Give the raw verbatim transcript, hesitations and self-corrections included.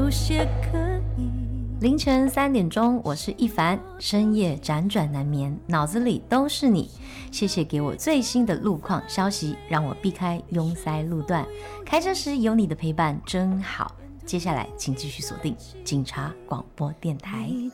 些可以。 凌晨三点钟，我是一凡，深夜辗转难眠，脑子里都是你。谢谢给我最新的路况消息，让我避开拥塞路段。开车时有你的陪伴真好。接下来请继续锁定警察广播电台。